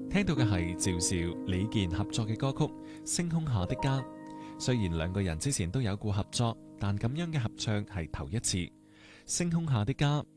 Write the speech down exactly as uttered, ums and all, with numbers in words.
聽到嘅係趙少、李健合作嘅歌曲《星空下的家》。雖然兩個人之前都有過合作，但咁樣嘅合唱係頭一次。《星空下的家》